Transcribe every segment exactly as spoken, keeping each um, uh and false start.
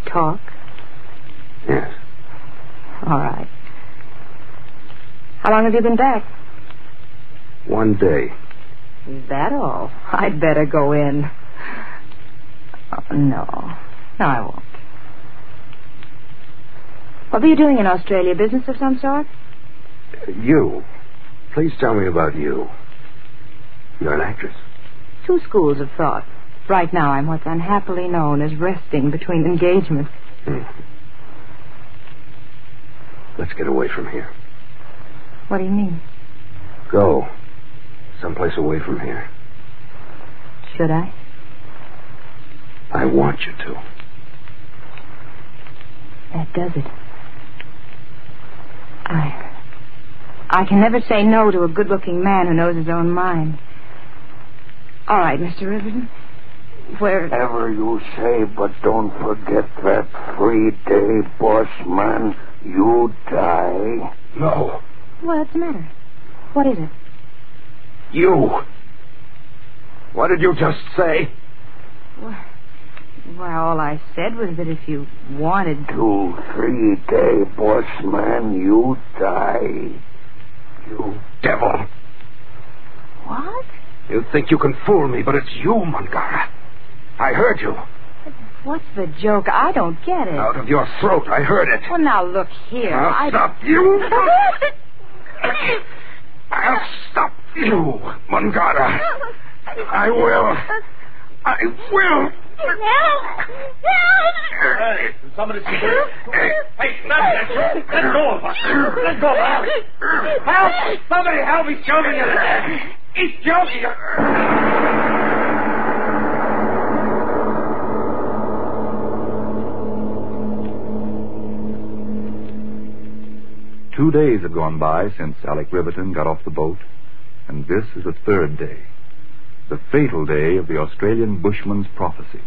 talk? Yes. All right. How long have you been back? One day. Is that all? I'd better go in. Oh, no. No, I won't. What were you doing in Australia? Business of some sort? You. Please tell me about you. You're an actress. Two schools of thought. Right now, I'm what's unhappily known as resting between engagements. Hmm. Let's get away from here. What do you mean? Go. Someplace away from here. Should I? I want you to. That does it. I... I can never say no to a good-looking man who knows his own mind. All right, Mister Riverton. Wherever you say, but don't forget that free day, boss man. You die. No. What's the matter? What is it? You. What did you just say? Well, well, all I said was that if you wanted to... Two, three day, boss man, you die. You devil. What? You think you can fool me, but it's you, Mangara. I heard you. What's the joke? I don't get it. Out of your throat, I heard it. Well, now, look here. I'll I... stop you. I'll stop you, Mangara. I will. I will. Help! Help! Hey, somebody see this? Hey, stop that. Let go of us. Let go of us. Help! Somebody help! He's choking us. He's choking us. Two days have gone by since Alec Riverton got off the boat, and this is the third day, the fatal day of the Australian bushman's prophecy.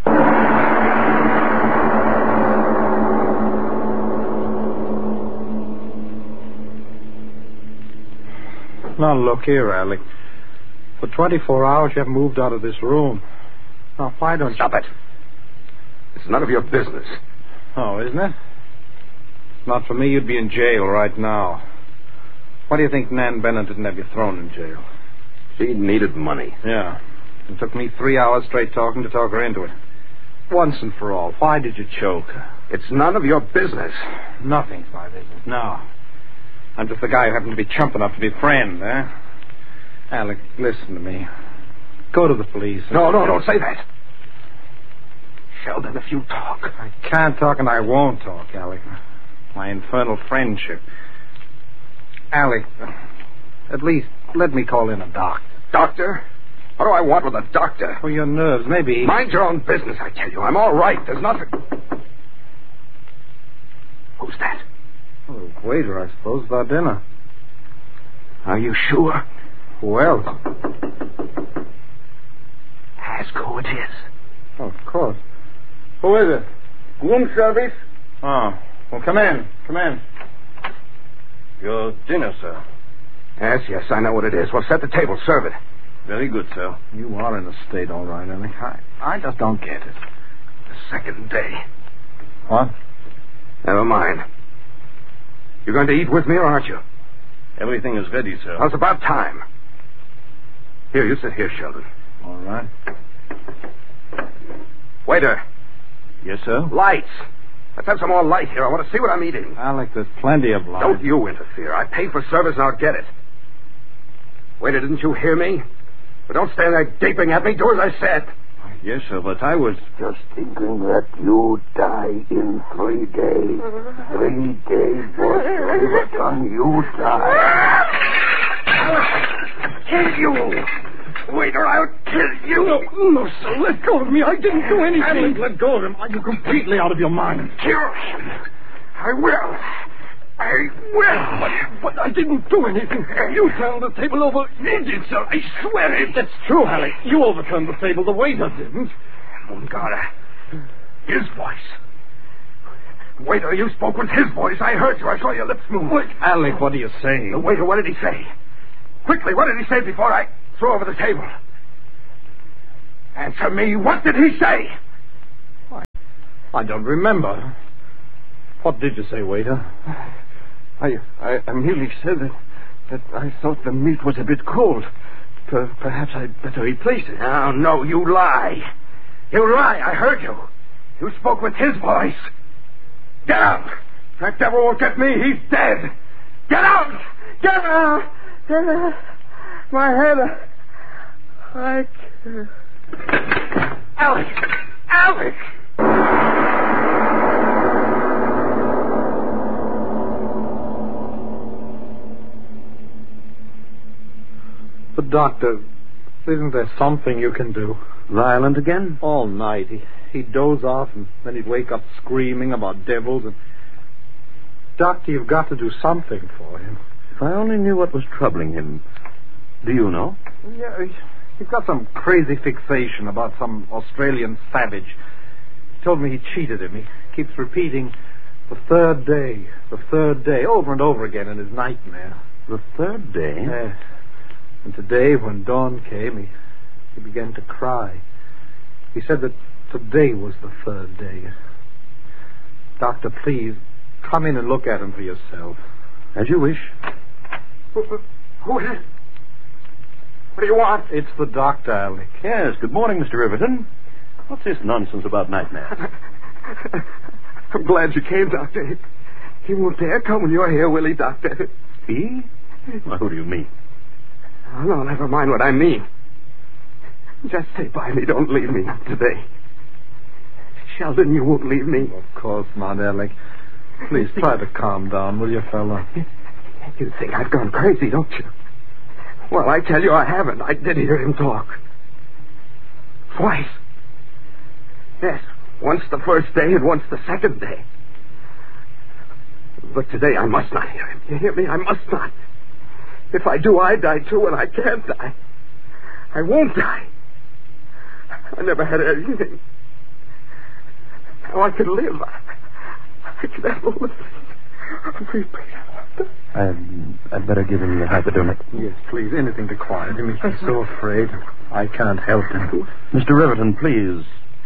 Now, look here, Alec. For twenty-four hours, you haven't moved out of this room. Now, why don't you... Stop it. It's none of your business. Oh, isn't it? Not for me, you'd be in jail right now. Why do you think Nan Bennett didn't have you thrown in jail? She needed money. Yeah. It took me three hours straight talking to talk her into it. Once and for all, why did you choke her? It's none of your business. Nothing's my business. No. I'm just the guy who happened to be chump enough to be a friend, eh? Alec, listen to me. Go to the police. And... No, no, don't say that. Sheldon, if you talk... I can't talk and I won't talk, Alec. My infernal friendship. Alec, at least let me call in a doctor. Doctor? What do I want with a doctor? For your nerves, maybe. Mind your own business, I tell you. I'm all right. There's nothing... Who's that? Oh, the waiter, I suppose, for our dinner. Are you sure? Who else? Ask who it is. Oh, of course. Who is it? Room service? Oh, well, come in. Come in. Your dinner, sir. Yes, yes, I know what it is. Well, set the table. Serve it. Very good, sir. You are in a state, all right, Alec. I, I just don't get it. The second day. What? Never mind. You're going to eat with me, or aren't you? Everything is ready, sir. Well, it's about time. Here, you sit here, Sheldon. All right. Waiter. Yes, sir? Lights. Let's have some more light here. I want to see what I'm eating. Alec, there's plenty of light. Don't you interfere. I pay for service and I'll get it. Waiter, didn't you hear me? But don't stand there gaping at me. Do as I said. Yes, sir, but I was... Just thinking that you die in three days. Three days, boss Riverton, you die. I'll kill you. Waiter, I'll kill you. No, no, sir, let go of me. I didn't do anything. Alec, let go of him. Are you completely out of your mind? Kill him. I will. I will. But, but I didn't do anything. You turned the table over. You did, sir. I swear it. That's true, Alec. You overturned the table. The waiter didn't. Mungara. His voice. Waiter, you spoke with his voice. I heard you. I saw your lips move. Wait, Alec, what are you saying? The waiter, what did he say? Quickly, what did he say before I threw over the table? Answer me. What did he say? Why, I don't remember. What did you say, waiter? I, I, I merely said that, that I thought the meat was a bit cold. Per, perhaps I'd better replace it. Oh, no, you lie. You lie. I heard you. You spoke with his voice. Get out. That devil won't get me. He's dead. Get out. Get out. Get out. My head. I can't. Alec. Alec. But, Doctor, isn't there something you can do? Violent again? All night. He, he'd doze off, and then he'd wake up screaming about devils. And Doctor, you've got to do something for him. If I only knew what was troubling him. Do you know? Yeah, he, he's got some crazy fixation about some Australian savage. He told me he cheated him. He keeps repeating the third day, the third day, over and over again in his nightmare. The third day? Yes. And today, when dawn came, he, he began to cry. He said that today was the third day. Doctor, please, come in and look at him for yourself. As you wish. Who, who is it? What do you want? It's the doctor, Alec. Yes, good morning, Mister Riverton. What's this nonsense about nightmares? I'm glad you came, Doctor. He won't dare come when you're here, will he, Doctor? He? Well, who do you mean? Oh, no, never mind what I mean. Just stay by me. Don't leave me, not today. Sheldon, you won't leave me. Of course not, Alec. Please try to calm down, will you, fella? You think I've gone crazy, don't you? Well, I tell you I haven't. I did hear him talk. Twice. Yes, once the first day and once the second day. But today I must not hear him. You hear me? I must not. If I do, I die too, and I can't die. I won't die. I never had anything. Now I can live. I can have all the things. I'd, I'd better give him the hypodermic. Yes, please, anything to quiet him. He's so afraid. I can't help him. Mister Riverton, please.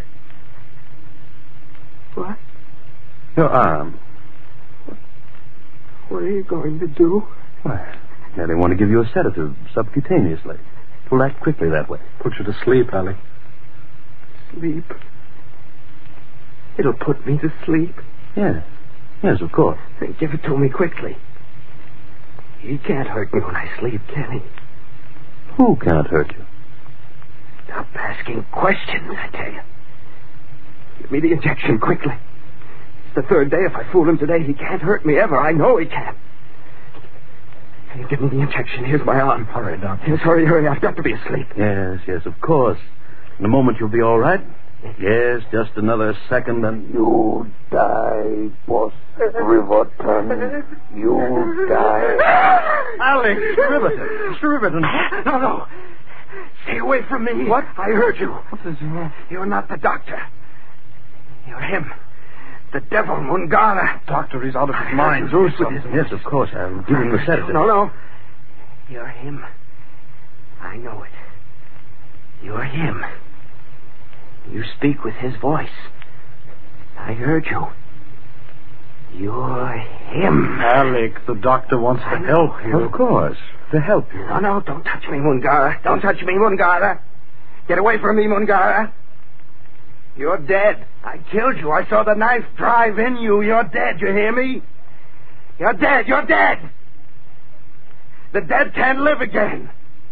What? Your arm. What are you going to do? Why, now they want to give you a sedative subcutaneously. It will act quickly that way. Put you to sleep, Alec. Sleep? It'll put me to sleep? Yes. Yes, of course. Then give it to me quickly. He can't hurt me when I sleep, can he? Who can't hurt you? Stop asking questions, I tell you. Give me the injection quickly. It's the third day. If I fool him today, he can't hurt me ever. I know he can't. Can you give me the injection? Here's my arm. Hurry, Doctor. Yes, hurry, hurry. I've got to be asleep. Yes, yes, of course. In a moment you'll be all right. Yes, just another second and... You die, Boss Riverton. You die. Alex, Riverton. Mister Riverton. No, no. Stay away from me. What? I heard you. What is wrong? You're not the doctor. You're him. The devil, Mungana. Doctor, he's out of his mind. Do something. Yes, of course. I'll give him the sedative. No, no. You're him. I know it. You're him. You speak with his voice. I heard you. You're him. Alec, the doctor wants to help you. Of course. To help you. No, no, don't touch me, Mungara. Don't touch me, Mungara. Get away from me, Mungara. You're dead. I killed you. I saw the knife drive in you. You're dead. You hear me? You're dead. You're dead. The dead can't live again.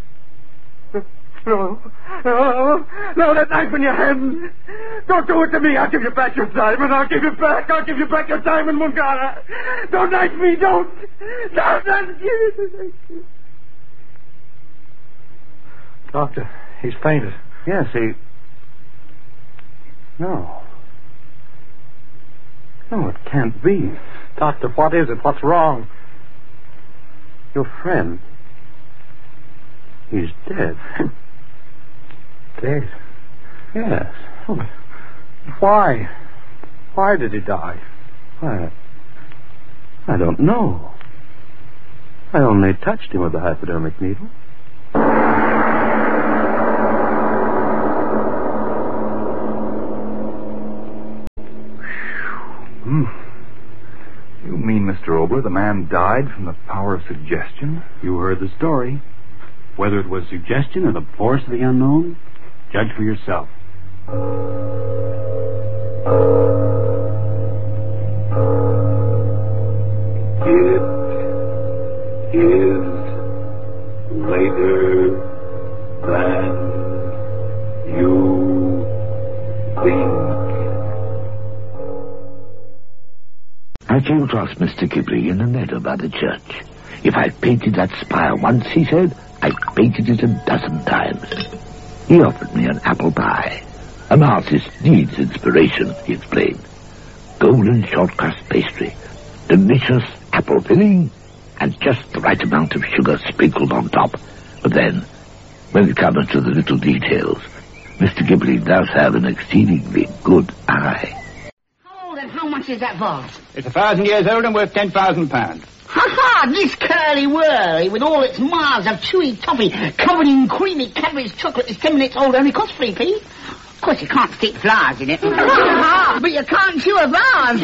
No, no, no, that knife in your hand. Don't do it to me. I'll give you back your diamond. I'll give you back. I'll give you back your diamond, Mungana. Don't knife me. Don't. Don't. don't. Doctor, he's fainted. Yes, he... No. No, it can't be. Doctor, what is it? What's wrong? Your friend. He's dead. Dead? Yes. Oh, but why? Why did he die? Why? I don't know. I only touched him with the hypodermic needle. Hmm. You mean, Mister Obler, the man died from the power of suggestion? You heard the story. Whether it was suggestion or the force of the unknown, judge for yourself. It is later than you think. I came across Mister Ghibli in the meadow by the church. If I painted that spire once, he said, I painted it a dozen times. He offered me an apple pie. An artist needs inspiration, he explained. Golden short crust pastry, delicious apple filling, and just the right amount of sugar sprinkled on top. But then, when it comes to the little details, Mister Ghibli does have an exceedingly good eye. How old and how much is that vase? It's a thousand years old and worth ten thousand pounds. Ha-ha! This curly-whirly, with all its miles of chewy toffee covered in creamy Cadbury's chocolate, is ten minutes old, only costs three p. Of course, you can't stick flowers in it. But you can't chew a vase.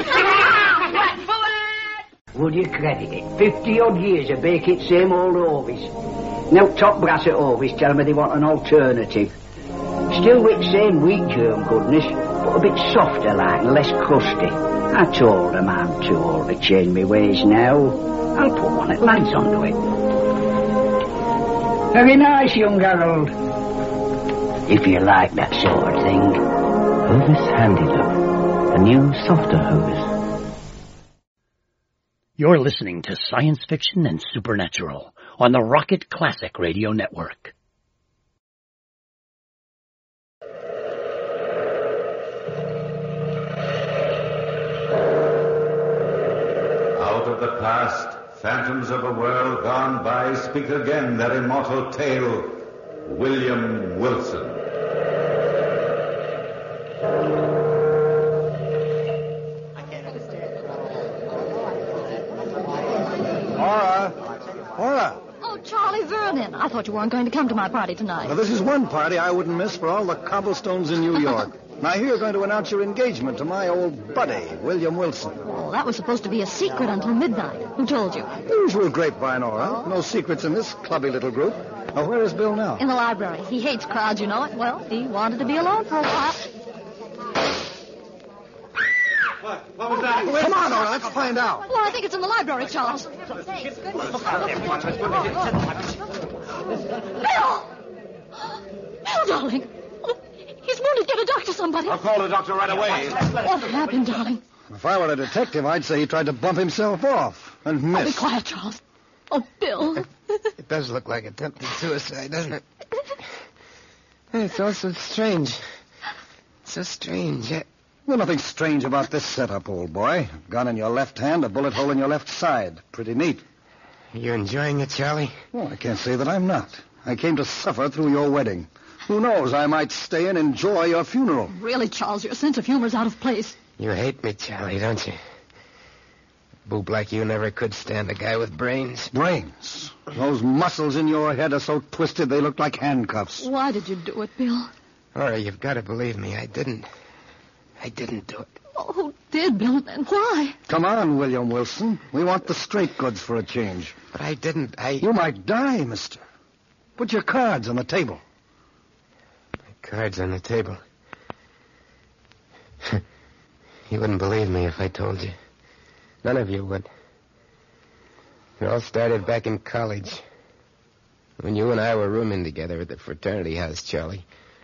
Would you credit it? Fifty-odd years of baking same old Orvis. Now top brass at Orvis tell me they want an alternative. Still with same wheat germ goodness, but a bit softer like and less crusty. I told them I'm too old to change my ways now. I'll put one at lads onto it. Very nice, young Harold. If you like that sort of thing. Hovis Handy-Look. A new, softer Hovis. You're listening to Science Fiction and Supernatural on the Rocket Classic Radio Network. Out of the past, phantoms of a world gone by speak again their immortal tale. William Wilson. Laura! Laura! Oh, Charlie Vernon. I thought you weren't going to come to my party tonight. Now, this is one party I wouldn't miss for all the cobblestones in New York. Now, here you're going to announce your engagement to my old buddy, William Wilson. Oh, that was supposed to be a secret until midnight. Who told you? Usual grapevine, all right. No secrets in this clubby little group. Now, where is Bill now? In the library. He hates crowds, you know it. Well, he wanted to be alone for a while. What? What was that? Come on, all right, let's find out. Well, I think it's in the library, Charles. Bill! Bill, darling. He's wounded. Get a doctor, somebody. I'll call the doctor right away. What happened, darling? If I were a detective, I'd say he tried to bump himself off and Oh, be miss. quiet, Charles. Oh, Bill. It does look like attempted suicide, doesn't it? It's all so strange. So strange. I... There's nothing strange about this setup, old boy. A gun in your left hand, a bullet hole in your left side. Pretty neat. You enjoying it, Charlie? Well, I can't say that I'm not. I came to suffer through your wedding. Who knows, I might stay and enjoy your funeral. Really, Charles, your sense of humor's out of place. You hate me, Charlie, don't you? A boob like you never could stand a guy with brains. Brains? Those muscles in your head are so twisted they look like handcuffs. Why did you do it, Bill? All right, you've got to believe me. I didn't. I didn't do it. Oh, who did, Bill, and why? Come on, William Wilson. We want the straight goods for a change. But I didn't. I... You might die, mister. Put your cards on the table. Cards on the table. You wouldn't believe me if I told you. None of you would. It all started back in college. When you and I were rooming together at the fraternity house, Charlie.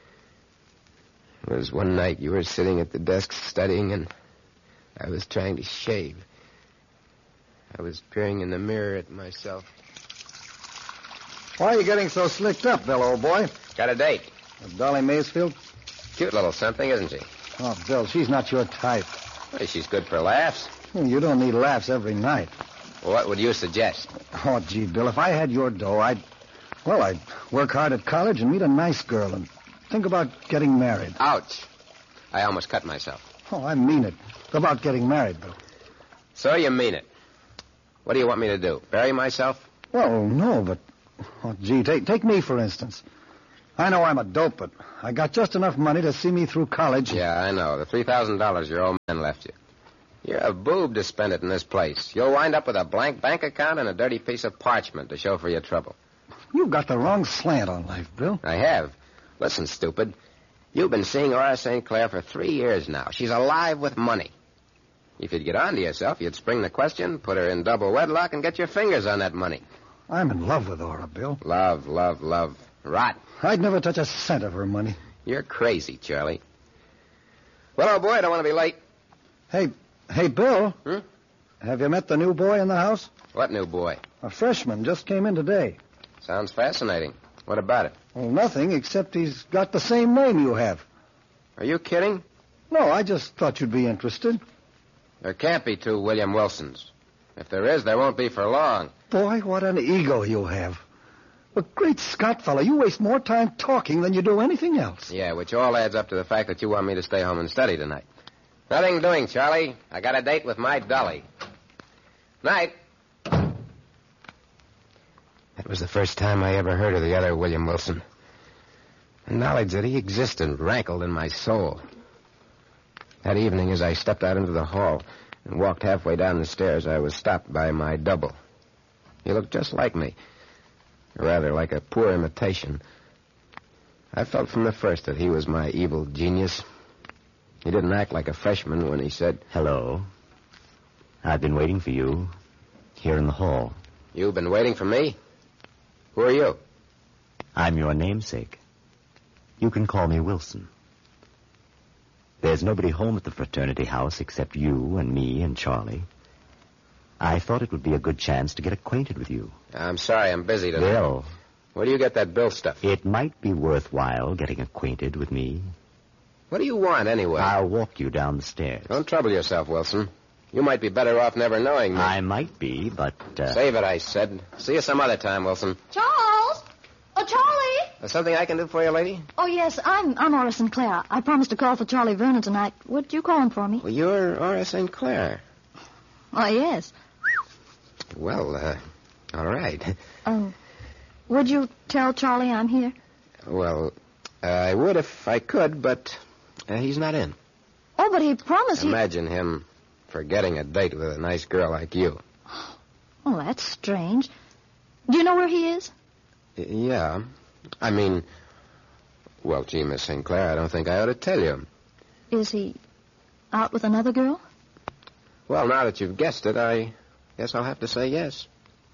It was one night you were sitting at the desk studying, and I was trying to shave. I was peering in the mirror at myself. Why are you getting so slicked up, Bill, old boy? Got a date. With Dolly Maysfield? Cute little something, isn't she? Oh, Bill, she's not your type. Well, she's good for laughs. Well, you don't need laughs every night. Well, what would you suggest? Oh, gee, Bill, if I had your dough, I'd... Well, I'd work hard at college and meet a nice girl and think about getting married. Ouch. I almost cut myself. Oh, I mean it. About getting married, Bill. So you mean it. What do you want me to do? Bury myself? Well, no, but... Oh, gee, take, take me, for instance. I know I'm a dope, but I got just enough money to see me through college. Yeah, I know. The three thousand dollars your old man left you. You're a boob to spend it in this place. You'll wind up with a blank bank account and a dirty piece of parchment to show for your trouble. You've got the wrong slant on life, Bill. I have. Listen, stupid. You've been seeing Aura Saint Clair for three years now. She's alive with money. If you'd get on to yourself, you'd spring the question, put her in double wedlock, and get your fingers on that money. I'm in love with Aura, Bill. Love, love, love. Rot. I'd never touch a cent of her money. You're crazy, Charlie. Well, old boy, I don't want to be late. Hey, hey, Bill. Hmm? Have you met the new boy in the house? What new boy? A freshman just came in today. Sounds fascinating. What about it? Well, nothing, except he's got the same name you have. Are you kidding? No, I just thought you'd be interested. There can't be two William Wilsons. If there is, there won't be for long. Boy, what an ego you have. But great Scott, fella, you waste more time talking than you do anything else. Yeah, which all adds up to the fact that you want me to stay home and study tonight. Nothing doing, Charlie. I got a date with my dolly. Night. That was the first time I ever heard of the other William Wilson. The knowledge that he existed rankled in my soul. That evening, as I stepped out into the hall and walked halfway down the stairs, I was stopped by my double. He looked just like me. Or rather, like a poor imitation. I felt from the first that he was my evil genius. He didn't act like a freshman when he said, "Hello. I've been waiting for you here in the hall." "You've been waiting for me? Who are you?" "I'm your namesake. You can call me Wilson. There's nobody home at the fraternity house except you and me and Charlie. I thought it would be a good chance to get acquainted with you." "I'm sorry, I'm busy tonight." "Bill." "Where do you get that Bill stuff?" "It might be worthwhile getting acquainted with me." "What do you want, anyway?" "I'll walk you down the stairs." "Don't trouble yourself, Wilson. You might be better off never knowing me." "I might be, but... Uh... Save it, I said. See you some other time, Wilson." Charles! Oh, Charlie! There's something I can do for you, lady? Oh, yes, I'm I'm Aura Saint Clair. I promised to call for Charlie Vernon tonight. Would you call him for me? Well, you're Aura Saint Clair. Oh, yes. Well, uh, all right. Um, would you tell Charlie I'm here? Well, uh, I would if I could, but uh, he's not in. Oh, but he promised Imagine he... him forgetting a date with a nice girl like you. Oh, that's strange. Do you know where he is? Y- yeah. I mean, well, gee, Miss Saint Clair, I don't think I ought to tell you. Is he out with another girl? Well, now that you've guessed it, I guess I'll have to say yes.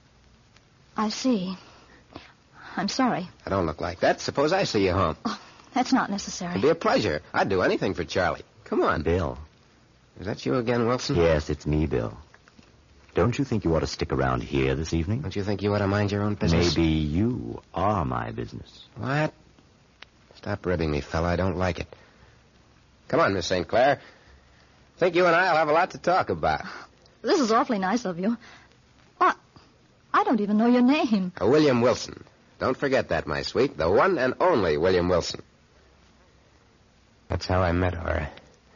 I see. I'm sorry. I don't look like that. Suppose I see you home. Oh, that's not necessary. It'd be a pleasure. I'd do anything for Charlie. Come on. Bill. Is that you again, Wilson? Yes, it's me, Bill. Don't you think you ought to stick around here this evening? Don't you think you ought to mind your own business? Maybe you are my business. What? Stop ribbing me, fella. I don't like it. Come on, Miss Saint Clair. I think you and I'll have a lot to talk about. This is awfully nice of you. What? I don't even know your name. Uh, William Wilson. Don't forget that, my sweet. The one and only William Wilson. That's how I met Aura.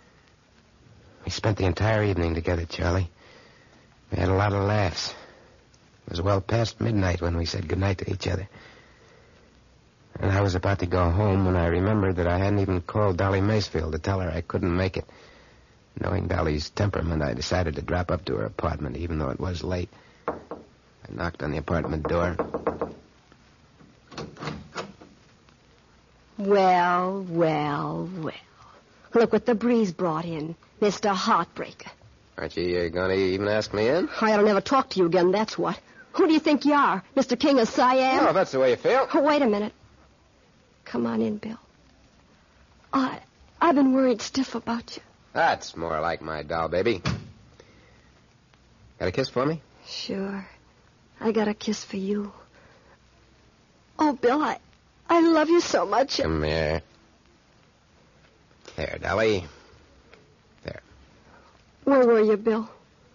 We spent the entire evening together, Charlie. We had a lot of laughs. It was well past midnight when we said goodnight to each other. And I was about to go home when I remembered that I hadn't even called Dolly Macefield to tell her I couldn't make it. Knowing Dolly's temperament, I decided to drop up to her apartment, even though it was late. I knocked on the apartment door. Well, well, well. Look what the breeze brought in. Mister Heartbreaker. Aren't you uh, going to even ask me in? I ought to never talk to you again, that's what. Who do you think you are, Mister King of Siam? Oh, if that's the way you feel. Oh, wait a minute. Come on in, Bill. I, I've been worried stiff about you. That's more like my doll, baby. Got a kiss for me? Sure. I got a kiss for you. Oh, Bill, I, I love you so much. Come here. There, Dolly. There. Where were you, Bill?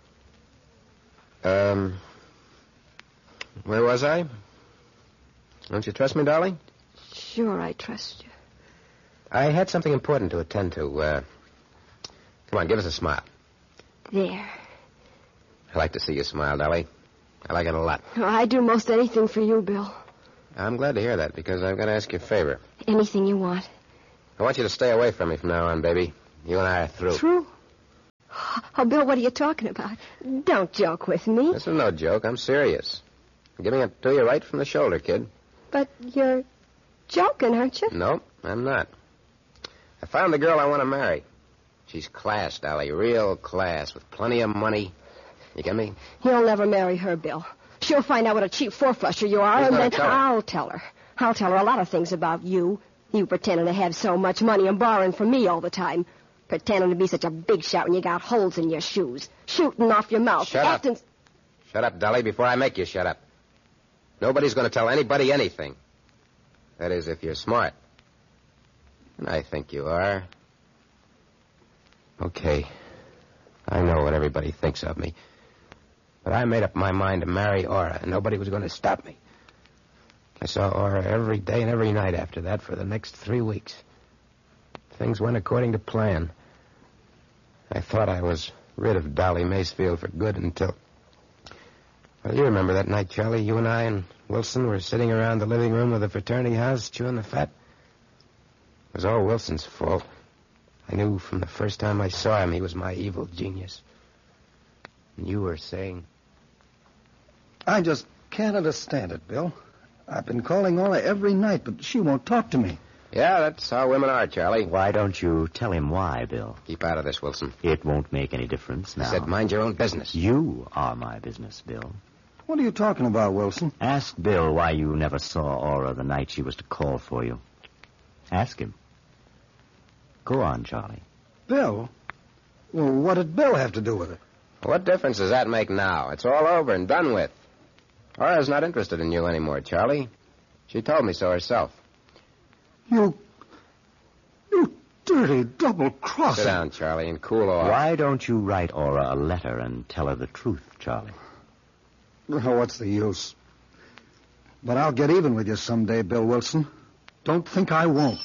Um, where was I? Don't you trust me, Dolly? Sure, I trust you. I had something important to attend to. Uh, come on, give us a smile. There. I like to see you smile, Dolly. I like it a lot. Oh, I do most anything for you, Bill. I'm glad to hear that, because I've got to ask you a favor. Anything you want. I want you to stay away from me from now on, baby. You and I are through. Through? Oh, Bill, what are you talking about? Don't joke with me. This is no joke. I'm serious. I'm giving it to you right from the shoulder, kid. But you're joking, aren't you? No, I'm not. I found the girl I want to marry. She's class, Dolly, real class, with plenty of money. You get me? You'll never marry her, Bill. She'll find out what a cheap four-flusher you are, Who's and gonna then tell her? I'll tell her. I'll tell her a lot of things about you. You pretending to have so much money and borrowing from me all the time. Pretending to be such a big shot when you got holes in your shoes. Shooting off your mouth. Shut acting... up. Shut up, Dolly, before I make you shut up. Nobody's going to tell anybody anything. That is, if you're smart. And I think you are. Okay. I know what everybody thinks of me. But I made up my mind to marry Aura, and nobody was going to stop me. I saw Aura every day and every night after that for the next three weeks. Things went according to plan. I thought I was rid of Dolly Macefield for good until... Well, you remember that night, Charlie? You and I and Wilson were sitting around the living room of the fraternity house chewing the fat. It was all Wilson's fault. I knew from the first time I saw him he was my evil genius. And you were saying... I just can't understand it, Bill. I've been calling Aura every night, but she won't talk to me. Yeah, that's how women are, Charlie. Why don't you tell him why, Bill? Keep out of this, Wilson. It won't make any difference now. I said mind your own business. You are my business, Bill. What are you talking about, Wilson? Ask Bill why you never saw Aura the night she was to call for you. Ask him. Go on, Charlie. Bill? Well, what did Bill have to do with it? What difference does that make now? It's all over and done with. Aura's not interested in you anymore, Charlie. She told me so herself. You... You dirty double-crosser. Sit down, Charlie, and cool off. Why don't you write Aura a letter and tell her the truth, Charlie? Oh, what's the use? But I'll get even with you someday, Bill Wilson. Don't think I won't.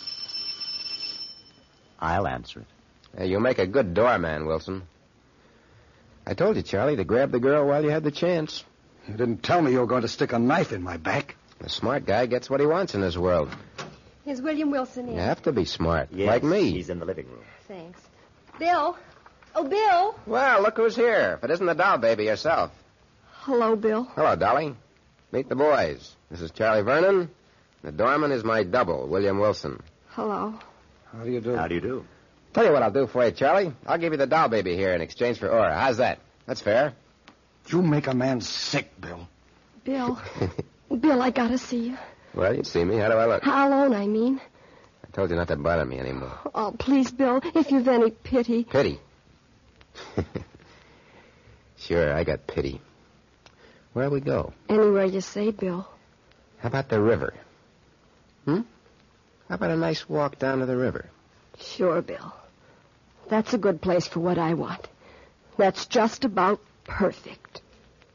I'll answer it. Hey, you make a good doorman, Wilson. I told you, Charlie, to grab the girl while you had the chance. You didn't tell me you were going to stick a knife in my back. The smart guy gets what he wants in this world. Is William Wilson in? You have to be smart, Yes, like me. He's in the living room. Thanks. Bill? Oh, Bill? Well, look who's here. If it isn't the doll baby herself. Hello, Bill. Hello, Dolly. Meet the boys. This is Charlie Vernon. The doorman is my double, William Wilson. Hello. How do you do? How do you do? Tell you what I'll do for you, Charlie. I'll give you the doll baby here in exchange for Aura. How's that? That's fair. You make a man sick, Bill. Bill. Bill, I gotta see you. Well, you see me. How do I look? How alone, I mean. I told you not to bother me anymore. Oh, please, Bill, if you've any pity. Pity? Sure, I got pity. Where'll we go? Anywhere you say, Bill. How about the river? Hmm? How about a nice walk down to the river? Sure, Bill. That's a good place for what I want. That's just about perfect.